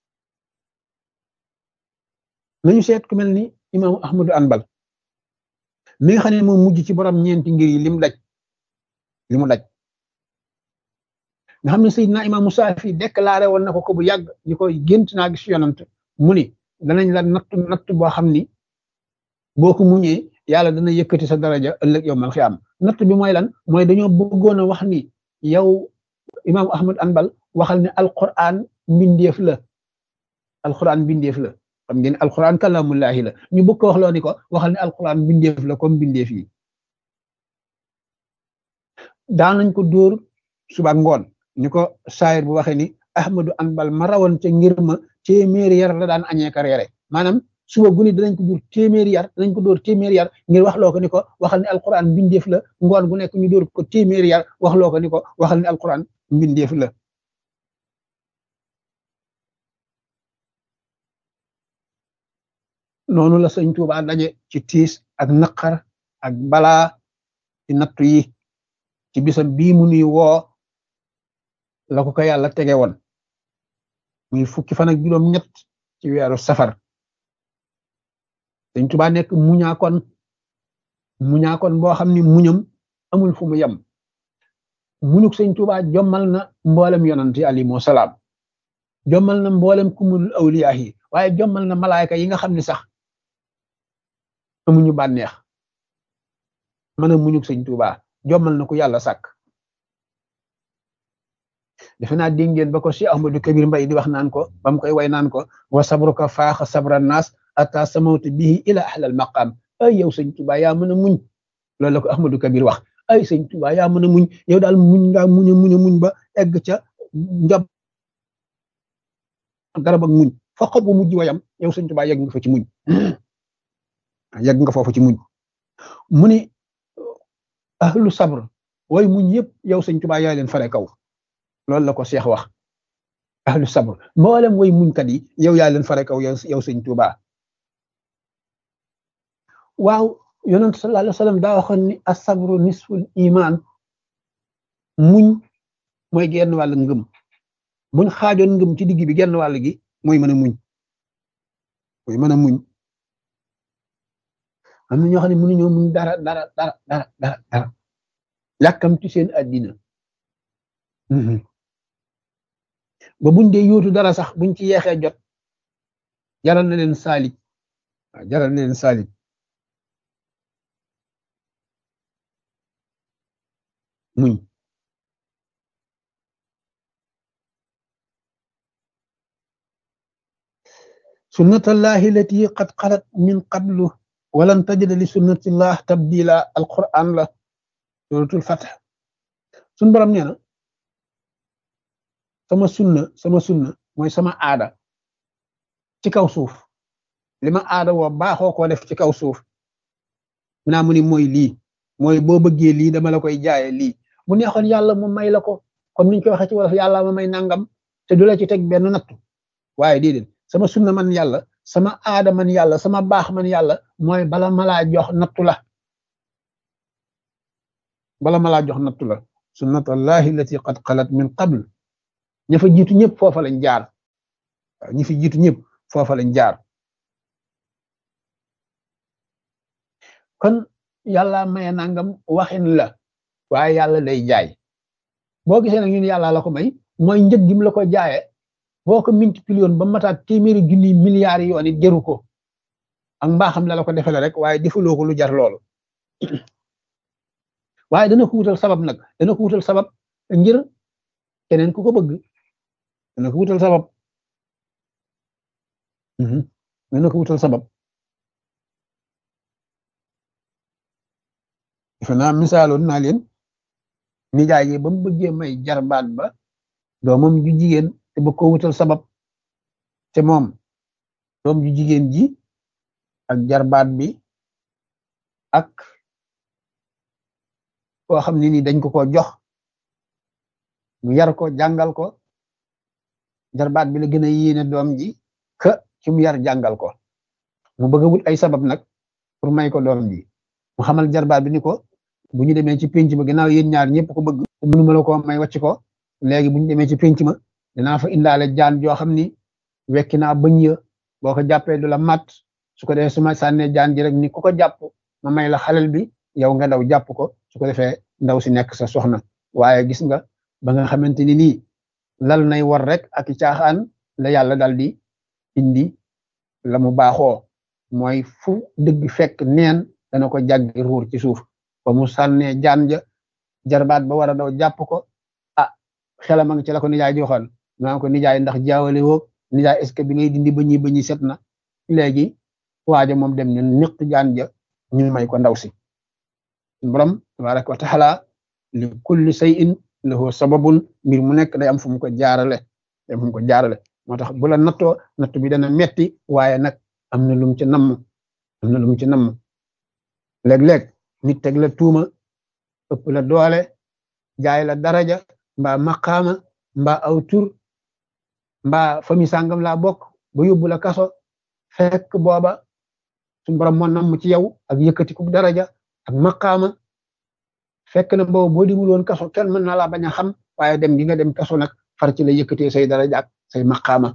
nañu seet ku mel ni imaamu Ahmadu Anbal mi nga xam ne moom mujj ci borom ñeenti ngir yi li mu daj nga xam ne Seydina imaamu Saafi déclaré woon na ko bu yàgg ni koy gént naa gis yonent mu ni danañ la natt boo xam ni boo ko muñee yàlla dana yëkkati sa daraja ëllëg yawmal xiyaam natt bi mooy lan mooy dañoo bëggoon a wax ni yow imaamu Ahmad Anbal waxal ne alquran mbindeef la xam ngeen alquran kalamullahi la ñu bëgg ko wax loo ni ko waxal ne alquran mbindeef la comme mbindeef yi daan nañ ko dóor suba ngoon ni ko saayir bu waxee ni Ahmadu Anbal ma rawoon ca ngir ma téeméeri yar la daan añee ka reere maanaam suba guni danañ ko dóor téeméeri yar ngir wax loo ko ni ko waxal ne alquran mbindeef la ngoon gu nekk ñu dóor ko téeméeri yar wax loo ko ni ko waxal ne alquran mbindeef la noonu la sëñ Tuubaa daje ci tiis ak naqar ak balaa ci nattu yi ci bisam bii mu nuy woo la ko yàlla tege woon muy fukki fan ak juróom ñett ci weeru safar sëñ Tuubaa nekk muñaakoon boo xam ni muñam amul fu mu yem muñuk sëñ Tuubaa jommal na mboolem yonent yi alayhimu salaam jommal na mboolem kumul awliyaa yi waaye jommal na malaayka yi nga xam ni sax amuñu bànneex mën a muñuk sëñ Tuubaa jommal na ko yàlla sàkk defe naa dégg ngeen ba ko Cheikh Ahmadou Kabir Mbay di wax naan ko ba mu koy way naan ko wa sabruka faaxa sabra naas ata samawtu bihi ila ahlal maqam ay yow sëñ Tuubaa yaa mën a muñ loolu la ko Ahmadou Kabir wax ay sëñ Tuubaa yaa mën a muñ yow daal muñ ngaa muñ ba egg ca njob garab ak muñ fa xob bu mujj wayam yow sëñ Tuubaa yegg nga fa ci muñ yegg nga foofu ci muñ mu ni ahlu sabr way muñ yëpp yow sëñ Tuubaa yaa leen fare kaw loolu la ko Cheikh wax ahlu sabr mboolem way muñkat yi yow yaa leen fare kaw yow sëñ Tuubaa waaw yonent sallallahu alayhi wa sallam daa waxoon ni as-sabru nisful iman muñ mooy genn wàll ngëm buñ xaajoon ngëm ci digg bi genn wàll gi mooy mën a muñ am na ñoo xam ne mënuñoo muñ dara yàkkamti seen àddina ba buñ dee yóotu dara sax buñ ci yeexee jot jaral na leen saalit muñ sunnatallahi lati qad xalat min qablu walan tajida li sunnatillah tabdila alquran la suratul fath sun borom nee na sama sunna mooy sama aada ci kaw suuf li ma aada woo baaxoo koo def ci kaw suuf mu naa mu ni mooy lii mooy boo bëggee lii dama la koy jaaye lii bu neexoon yàlla mu may la ko comme niñ ko waxee ci wolof yàlla ma may nangam te du la ci teg benn nattu waaye déedéet sama sunna man yàlla sama aada man yàlla sama baax man yàlla mooy bala ma laa jox nattu la bala ma laa jox nattu la sunnatullahi allati qad xalat min qabl ña fa jiitu ñëpp foofa lañ jaar waaw ñi fi jiitu ñëpp foofa lañ jaar kon yàlla maye nangam waxin la waaye yàlla day jaay boo gisee nag ñun yàlla la ko may mooy njëg gi mu la ko jaayee boo ko multiplié ba mataat téeméeri junni milliards yoon it jëru ko ak mbaaxam la ko defale rek waaye defuloo ko lu jar loolu waaye dana ko wutal sabab nag dana ko wutal sabab ngir keneen ku ko bëgg dana ko wutal sabab dana ko wutal sabab defe naa misaaloon naa leen nijaay yi ba mu bëggee may jarbaat ba doomam ju jigéen te bëgg ko wutal sabab te moom doom ju jigéen ji ak jarbaat bi ak koo xam ne ni dañ ko jox mu yar ko jàngal ko jarbaat bi la gën a yéene doom ji ka ci mu yar jàngal ko mu bëgg a wut ay sabab nag pour may ko doom ji mu xamal jarbaat bi ni ko bu ñu demee ci pénc ma ginnaaw yéen ñaar ñëpp ko bëgg mënuma la ko may wàcc ko léegi bu ñu demee ci pénc ma dinaa fa indaale jaan joo xam ni wekki naa bëñ ya boo ko jàppee du la mat su ko defee su ma sànnee jaan ji rek ni ku ko jàpp ma may la xalel bi yow nga daw jàpp ko su ko defee ndaw si nekk sa soxna waaye gis nga ba nga xamante ni nii lal nay war rek ak caaxaan la yàlla dal di indi la mu baaxoo mooy fu dëgg fekk neen dana ko jàggi ruur ci suuf ba mu sànnee jaan ja jarbaat ba war a daw jàpp ko ah xelam a ngi ci la ko nijaay di waxoon maa ko nijaay ndax jaawale woo nijaay est-ce que bi ngay dindi ba ñi set na léegi waaja moom dem ne niq jaan ja ñu may ko ndaw si borom tabaraka wa taala li kulli shay'in lahu sababun mbir mu nekk day am fu mu ko jaarale day am fu mu ko jaarale moo tax bu la nattoo natt bi dana metti waaye nag am na lum ci namm am na lum ci namm léeg-léeg nit teg la tuuma ëpp la doole jaay la daraja mbaa maqaama mbaa aw tur mbaa fami sàngam laa bokk ba yóbbu la kaso fekk booba suñu borom moo namm ci yow ak yëkkati ku daraja ak maqaama fekk na boobu boo dimul woon kaso kenn mën na laa bañ a xam waaye dem gi nga dem kaso nag far ci la yëkkatee say daraja ak say maqaama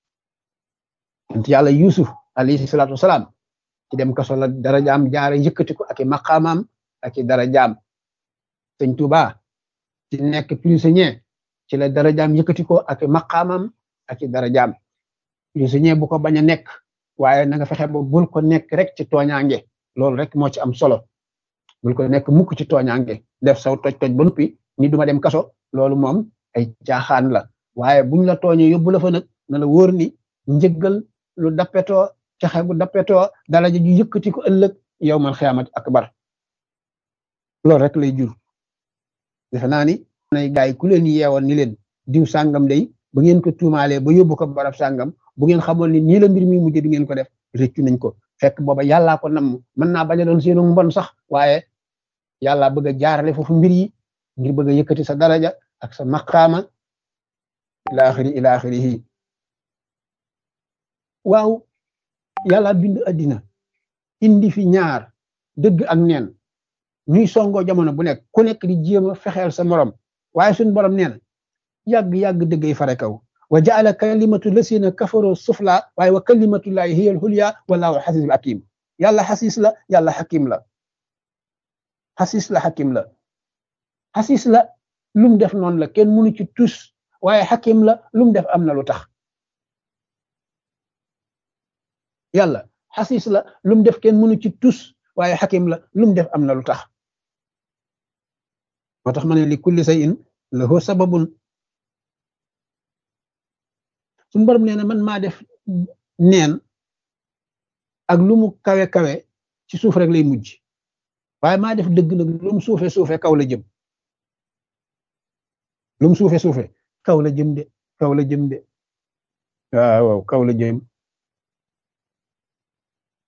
ent yàlla Yusuf alayhi salaatu wasalaam ci dem kaso la darajaam jaare yëkkati ko ak i maqaamaam ak i darajaam sëñ Tuuba ci nekk prisonnier ci la darajaam yëkkati ko ak i maqaamaam ak i darajaam prisonnier bu ko bañ a nekk waaye na nga fexe ba bul ko nekk rek ci tooñaange loolu rek moo ci am solo bul ko nekk mukk ci tooñaange def saw toj ba noppi ni duma dem kaso loolu moom ay caaxaan la waaye buñ la tooñee yóbbu la fa nag na la wóor ni njëggal lu dappetoo caxe gu dappetoo daraja ju yëkkati ko ëllëg yawmal xiyaamati akbar loolu rek lay jur defe naa ni nay gaay ku leen yeewoon ni leen diw sàngam day ba ngeen ko tuumaalee ba yóbbu ko barab sàngam bu ngeen xamoon ni nii la mbir mi mujj du ngeen ko def rëccu nañ ko fekk booba yàllaa ko namm mën naa bañ a doon seenu mbon sax waaye yàlla bëgg a jaarale foofu mbir yi ngir bëgg a yëkkati sa daraja ak sa maqaama ila axirihi waaw yàlla bind addina indi fi ñaar dëgg ak neen ñuy songoo jamono bu nekk ku nekk di jéem a fexeel sa morom waaye suñ borom nee na yàgg dëggay fare kaw wa jaala kalimatu lasina kafaru sufla waaye wa kalimatullahi hiya al-hulya wallahu xasisul hakim yàlla xasis la yàlla xakim la xasis la xakim la xasis la lum def noonu la kenn mënu ci tus waaye xakim la lum def am na lu tax yàlla xasis la lum def kenn mënu ci tus waaye xakim la lum def am na lu tax moo tax ma ne li kulli shay'in lahu sababun suñu borom nee na man maa def neen ak lu mu kawe ci suuf rek lay mujj waaye maa def dëgg nag lu mu suufe kaw la jëm lu mu suufe kaw la jëm de waaw kaw la jëm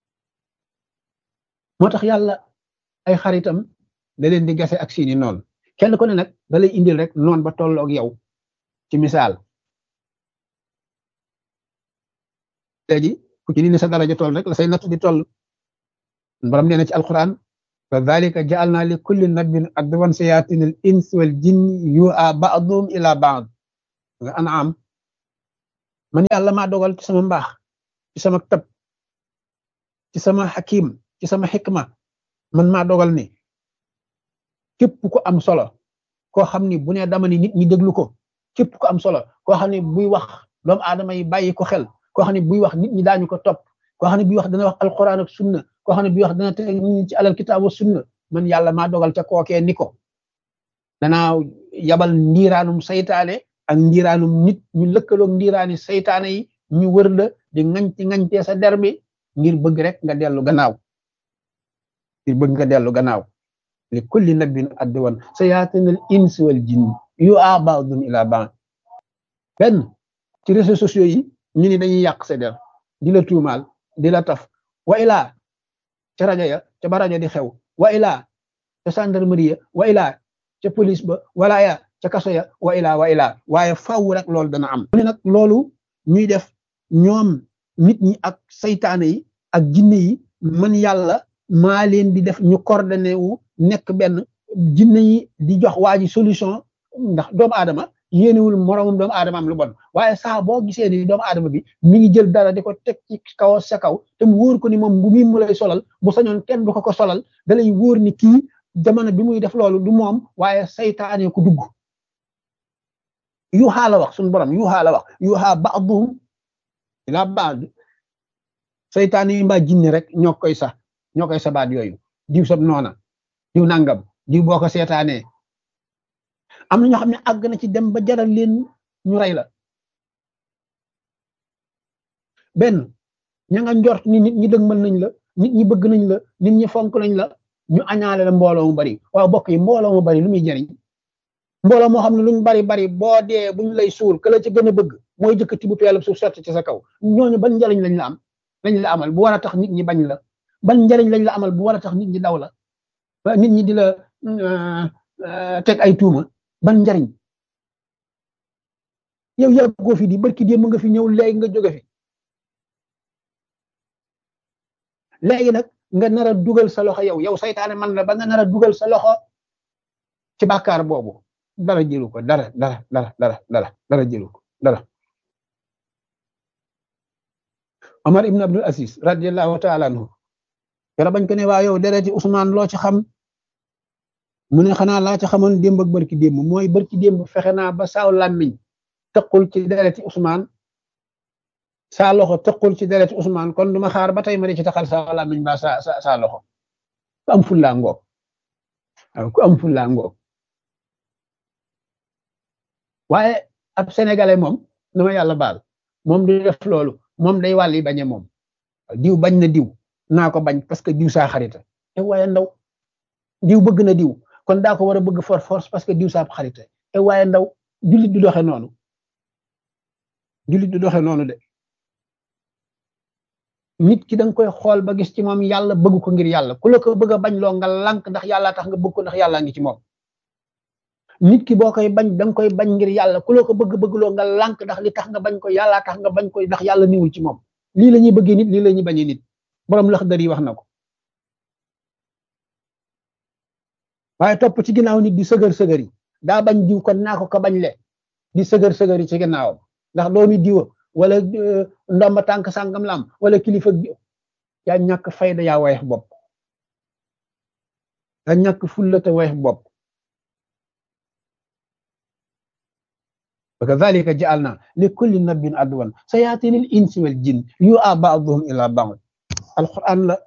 moo tax yàlla ay xaritam da leen di gase ak seeni noonu kenn ku ne nag da lay indil rek noon ba tolloog yow ci misaal léegi ku ci ni sa daraja toll rek la say natt di toll borom nee na ci alquran fa dhalika ja'alna li kulli nabiyyin aduwwan shayatin al ins wal jinni yu'a ba'dhum ila ba'd nga an'am man yàlla maa dogal ci sama mbaax ci sama tab ci sama hakim ci sama xikma man maa dogal ni képp ku am solo koo xam ni bu ne dama ni nit ñi déglu ko képp ku am solo koo xam ni buy wax doomu aadama yi bàyyi ko xel koo xam ne buy wax nit ñi daañu ko topp koo xam ne buy wax dana wax alquran ak sunna koo xam ne buy wax dana teg nit ñi ci alal kitaab wa sunna man yàlla maa dogal ca kookee ni ko danaa yabal ndiiraanum saytaane ak ndiiraanum nit ñu lëkkaloog ndiiraani saytaane yi ñu wër la di ngañtee sa der bi ngir bëgg rek nga dellu gannaaw li kulli nabiyyin aduwwan sayaatinal insi wal jinni yu'aa ba'duhum ilaa ba'd benn ci réseaux sociaux yi ñu ni dañuy yàq sa der di la tuumaal di la taf wa ilaa ca rajo ya ca ba rajo di xew wa ilaa ca gendarmerie ya wa ilaa ca police ba wala ya ca kaso ya wa ilaa waaye faaw rek loolu dana am ne nag loolu ñuy def ñoom nit ñi ak saytaane yi ak jinne yi man yàlla maa leen di def ñu coordonné wu nekk benn jinne yi di jox waa ji solution ndax doomu aadama yéenewul moromum doomu aadama am lu bon waaye saa boo gisee ni doomu aadama bi mi ngi jël dara di ko teg ci kaw sa kaw te mu wóor ko ni moom bu muy mu lay solal bu sañoon kenn du ko solal da lay wóor ni kii jamono bi muy def loolu du moom waaye saytaane ko dugg yuuxaa la wax suñu borom yuuxaa ba'duhum ila ba'd saytaane yi mbaa jinne rek ñoo koy sa baat yooyu diw sab noona diw nangam diw boo ko seetaanee am na ñoo xam ne àgg na ci dem ba jaral leen ñu rey la benn ña nga njort ni nit ñi dëgmal nañ la nit ñi bëgg nañ la nit ñi fonk nañ la ñu añaale la mbooloo mu bari waaw bokk yi mbooloo mu bari lu muy jariñ mbooloo moo xam ne luñ bari boo dee buñ lay suul ka la ci gën a bëgg mooy jëkkati bu peelab suuf sotti ci sa kaw ñooñu ban njariñ lañ la amal bu war a tax nit ñi bañ la ban njariñ lañ la amal bu war a tax nit ñi daw la nit ñi di la teg ay tuuma ban njariñ yow yàggoo fi di barki démb nga fi ñëw léegi nga jóge fi léegi nag nga nar a dugal sa loxo yow saytaane man la ba nga nar a dugal sa loxo ci bàkkaar boobu dara jëlu ko dara jëlu ko dara Omar ibn Abdul Aziz radiyallahu ta'ala anhu yàlla bañ ko ne waa yow dereti Ousmane loo ci xam mu ne xanaa laa ci xamoon démb ak barki démb mooy barki démb fexe naa ba saaw làmmiñ tëqul ci dereti Ousmane saa loxo tëqul ci dereti Ousmane kon duma xaar ba tey ma di ci taxal saaw làmmiñ ba saa loxo ku am fullaa ngoog waaw ku am fullaa ngoog waaye ab sénégalais moom dama yàlla baal moom du def loolu moom day wàlli bañe moom diw bañ na diw naa ko bañ parce que diw saa xarita te waaye ndaw diw bëgg na diw kon daa ko war a bëgg force parce que diw saa xarita te waaye ndaw jullit du doxe noonu de nit ki danga koy xool ba gis ci moom yàlla bëgg ko ngir yàlla ku la ko bëgg a bañ loo nga lànk ndax yàlla tax nga bëgg ko ndax yàlla ngi ci moom nit ki boo koy bañ danga koy bañ ngir yàlla ku la ko bëgg loo nga lànk ndax li tax nga bañ ko yàlla tax nga bañ ko ndax yàlla niwul ci moom lii la ñuy bëggee nit lii la ñuy bañee nit borom Laxdari yi wax na ko waaye topp ci ginnaaw nit di sëgër yi daa bañ diw kon naa ko bañ le di sëgër yi ci ginnaawam ndax doomi diwa wala ndomba tànk sàngam la am wala kilifa yaa ñàkk fayda yaa woyof bopp yaa ñàkk fulla te woyof bopp wa kadhalika ja'alna li kulli nabiyyin aduwwan shayatinil insi wal jinn yu'a ba'duhum ila ba'd alquran la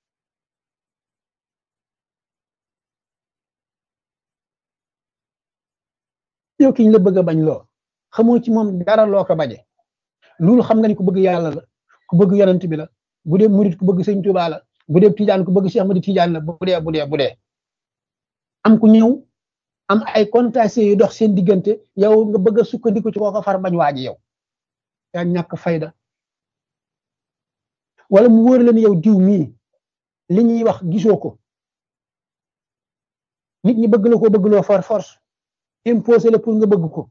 yow kiñ la bëgg a bañ loo xamoo ci moom dara loo ko bañe loolu xam nga ni ku bëgg yàlla la ku bëgg yonent bi la bu dee murit ku bëgg sëñ Tuubaa la bu dee tijaan ku bëgg Cheikh Ahmadu Tijaan la bu dee am ku ñëw am ay contacts yu dox seen diggante yow nga bëgg a sukkandiku ci kooko far bañ waaji yow yaa ñàkk fayda wala mu wóor leen yow diw mii li ñuy wax gisoo ko nit ñi bëgg la ko bëgg loo for force imposé la pour nga bëgg ko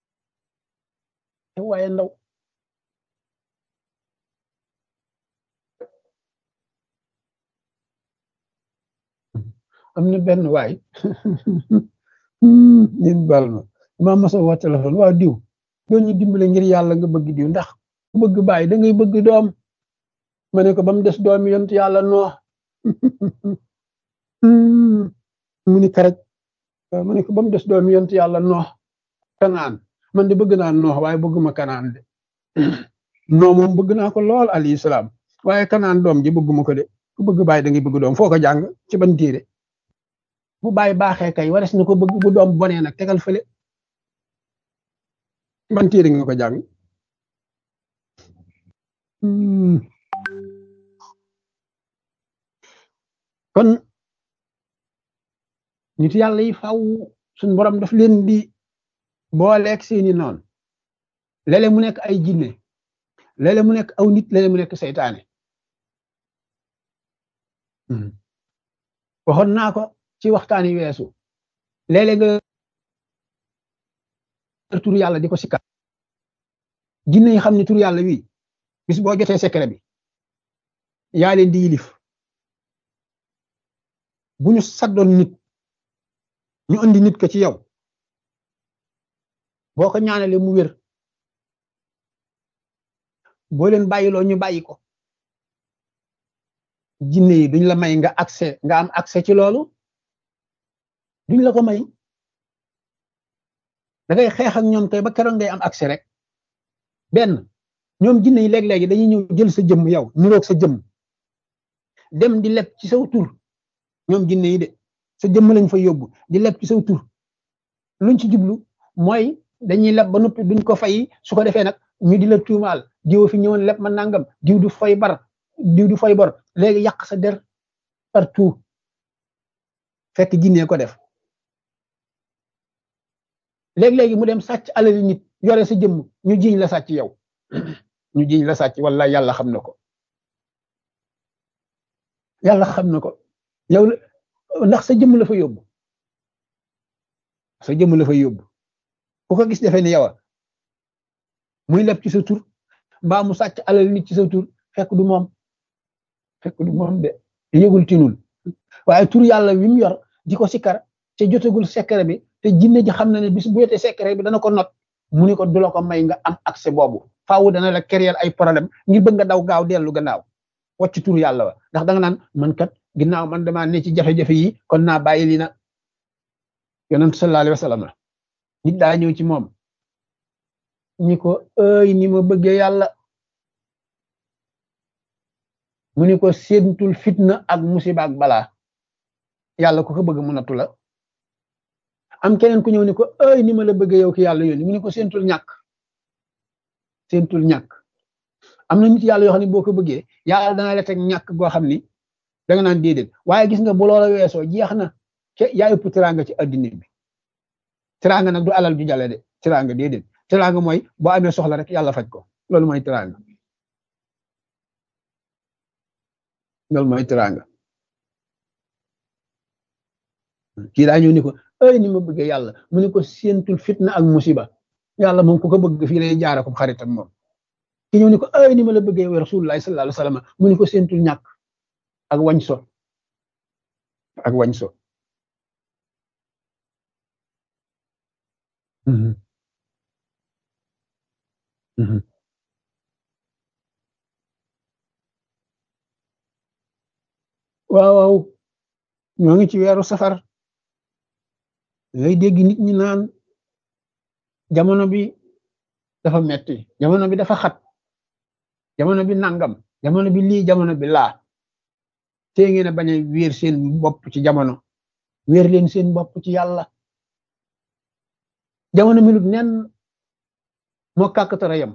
te waaye ndaw am na benn waay ñun baal ma masa woo téléphone waaw diw doo ñu dimbale ngir yàlla nga bëgg diw ndax ku bëgg bàyyi da ngay bëgg doom ma ne ko ba mu des doom yonent yàlla noox mu ni karaj ma ne ko ba mu des doom yonent yàlla noox kanaan man de bëgg naa noox waaye bëgguma kanaan de noo moom bëgg naa ko lool alayhi salaam waaye kanaan doom ji bëgguma ko de ku bëgg bàyyi da ngay bëgg doom foo ko jàng ci ban téere bu bàyyi baaxee kay wares na ko bëgg bu doom bonee nag tegal fële ban téere nga ko jàng kon nit yàlla yi faw suñ borom daf leen di booleeg seeni noon léeg-léeg mu nekk ay jinne léeg-léeg mu nekk aw nit léeg-léeg mu nekk seytaane waxoon naa ko ci waxtaan yi weesu léeg-léeg nga tur yàlla di ko sikkat jinne yi xam ne tur yàlla wi bis boo jotee secret bi yaa leen di yilif bu ñu saddoon nit ñu andi nit ko ci yow boo ko ñaanalee mu wér boo leen bàyyiloo ñu bàyyi ko jinne yi duñ la may nga am accès ci loolu duñ la ko may da ngay xeex ak ñoom kay ba keroog ngay am accès rek benn ñoom jinne yi léeg-léegi dañuy ñëw jël sa jëmm yow niroog sa jëmm dem di leb ci saw tur ñoom jinne yi de sa jëmm lañ fa yóbbu di leb ci saw tur luñ ci jublu mooy dañuy leb ba noppi duñ ko fay su ko defee nag ñu di la tuumaal diw fi ñëwoon leb ma nangam diw du fay bor léegi yàq sa der partout fekk jinne ko def léegi mu dem sàcc alali nit yore sa jëmm ñu jiñ la sàcc yow ñu jiñ la sàcc wala yàlla xam na ko yow ndax sa jëmm la fa yóbbu ku ko gis defee ni yow muy leb ci sa tur mbaa mu sàcc alali nit ci sa tur fekk du moom de yëgul tinul waaye tur yàlla wi mu yor di ko sikkar te jotagul secret bi te jinne ji xam na ne bis bu yotee secret bi dana ko not mu ni ko du la ko may nga am accès boobu faawu dana la créer ay problème ngir bëgg nga daw gaaw dellu gannaaw wacc tur yàlla wa ndax da nga naan man kat ginnaaw man dama ne ci jafe-jafe yi kon naa bàyyi lii na yonent sallallahu alayhi wa sallam nit daa ñëw ci moom ni ko ni ma bëggee yàlla mu ni ko séentul fitna ak musiba ak balaa yàlla ku ko bëgg mu nattu la am keneen ku ñëw ni ko ni ma la bëggee yow ki yàlla yónni mu ni ko séentul ñàkk am na nit yàlla yoo xam ne boo ko bëggee yàlla dana la teg ñàkk goo xam ni da nga naan déedéet waaye gis nga bu loola weesoo jeex na yaa ëpp teraanga ci addina bi teraanga nag du alal ju jale de teraanga déedéet teraanga mooy boo amee soxla rek yàlla faj ko loolu mooy teraanga kii daa ñëw ni ko ni ma bëggee yàlla mu ni ko séentul fitna ak musiba yàlla moom ku ko bëgg fii lay jaara ko xaritam moom ki ñëw ni ko ni ma la bëggee yow rasulullah sallallahu alayhi wasallam mu ni ko séentul ñàkk ak wañ so waaw ñoo ngi ci weeru safar ngay dégg nit ñi naan jamono bi dafa metti jamono bi dafa xat jamono bi nangam jamono bi lii jamono bi laa te ngeen a bañ a wéer seen bopp ci jamono wéer leen seen bopp ci yàlla jamono minut nen moo kàkkatara yam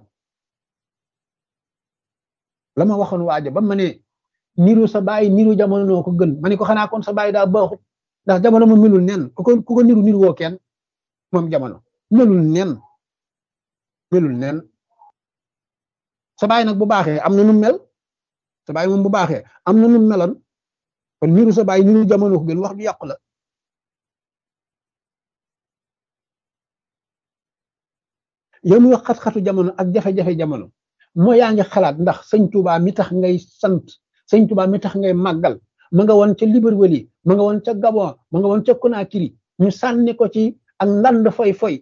la ma waxoon waaja ba ma ne niru sa baay niru jamono ko gën ma ne ko xanaa kon sa baay daa baaxut ndax jamono mu melul nen ku ko niru woo kenn moom jamono melul nen sa baay nag bu baaxee am na nu mel sa baay moom bu baaxee am na nu meloon kon niru sa baay niru jamono ko gën wax ju yàqu la yow muy xat-xatu jamono ak jafe-jafe jamono moo yaa ngi xalaat ndax sëñ Tuubaa mi tax ngay sant sëñ Tuubaa mi tax ngay màggal ma nga woon ca Libreville ma nga woon ca Gabon ma nga woon ca Conakry ñu sànni ko ci ak ndand foy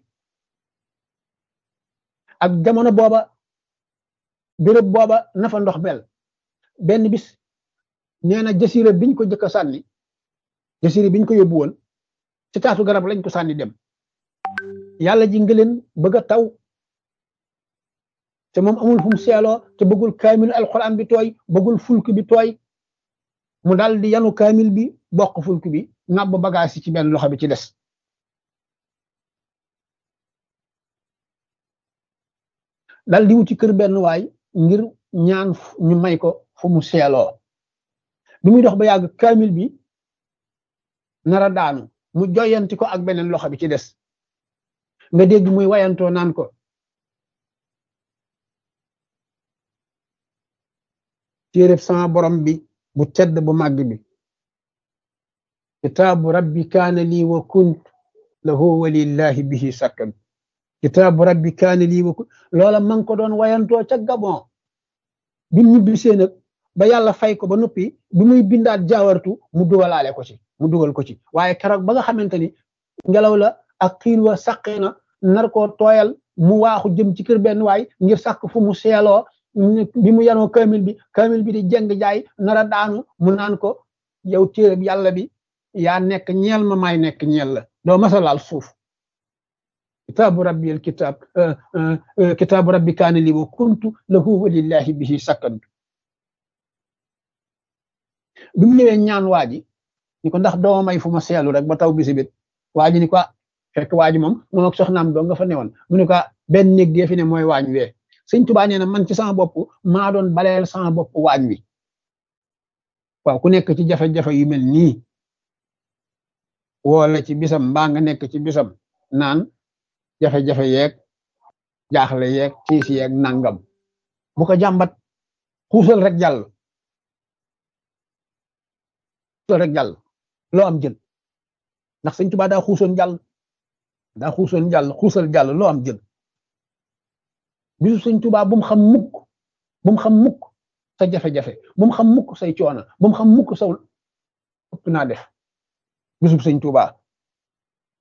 ak jamono booba béréb booba nafa ndox mel benn bis nee na jasira biñ ko jëkk a sànni jasira biñ ko yóbbu woon ci taatu garab lañ ko sànni dem yàlla ji nga leen bëgg a taw te moom amul fu mu seeloo te bëggul kaamil alquran bi tooy bëggul fulk bi tooy mu dal di yanu kaamil bi bokk fulk bi nàbb bagage yi ci benn loxo bi ci des dal di wuti kër benn waay ngir ñaan ñu may ko fu mu seeloo bi muy dox ba yàgg kaamil bi nara daanu mu joyanti ko ak beneen loxo bi ci des nga dégg muy wayantoo naan ko téereb sama borom bi bu tedd bu màgg bi kitaabu rabbi kaana lii wa kunt lahu walillahi bihi sakkan kitaabu rabbi kaana lii wa kunt loola ma ngi ko doon wayantoo ca Gabon bi mu ñibbisee nag ba yàlla fay ko ba noppi bi muy bindaat jaawartu mu dugalaale ko ci mu dugal ko ci waaye keroog ba nga xamante ni ngelaw la ak xiin wa saqee na nar koo tooyal mu waaxu jëm ci kër benn waay ngir sàkk fu mu seeloo bi mu yanoo kaamil bi di jeng jaay nara daanu mu naan ko yow téereb yàlla bi yaa nekk ñeel ma maay nekk ñeel la doo masalaal suuf kitaabu rabbi al kitaabu rabbi kaana li wa kuntu lahu walillahi bihi sakkantu bi mu ñëwee ñaan waa ji ni ko ndax dooma may fu ma seelu rek ba taw bisi bit waa ji ni ko fekk waa ji moom ak soxnaam doo nga fa newoon mu ni ko benn néeg dee fi ne mooy waañ wee sëñ Tuubaa nee na man ci sama bopp maa doon baleel sama bopp waañ wi waaw ku nekk ci jafe-jafe yu mel nii woo la ci bisam mbaa nga nekk ci bisam naan jafe-jafe yeeg jaaxle yeeg tiis yeeg nangam bu ko jàmbat xuusal rek jàll loo am jël ndax sëñ Tuubaa daa xuusoon xuusal jàll loo am jël bisu sëñ Tuubaa bu mu xam mukk sa jafe-jafe bu mu xam mukk say coono bu mu xam mukk saw ëpp naa def bisub sëñ Tuubaa